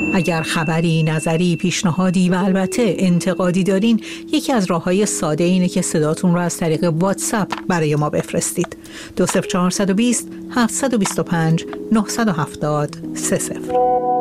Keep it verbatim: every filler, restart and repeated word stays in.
اگر خبری، نظری، پیشنهادی و البته انتقادی دارین، یکی از راه‌های ساده اینه که صداتون رو از طریق واتساپ برای ما بفرستید. دو صفر چهار دو صفر هفت دو پنج نه هفت صفر سه صفر.